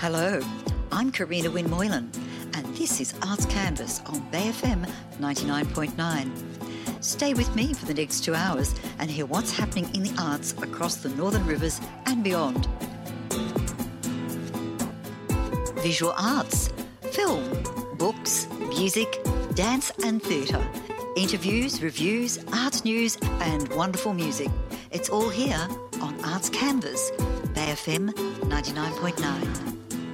Hello, I'm Karina Wynne Moylan, and this is Arts Canvas on Bay FM 99.9. Stay with me for the next 2 hours and hear what's happening in the arts across the Northern Rivers and beyond. Visual arts, film, books, music, dance and theatre, interviews, reviews, arts news and wonderful music. It's all here on Arts Canvas, Bay FM 99.9.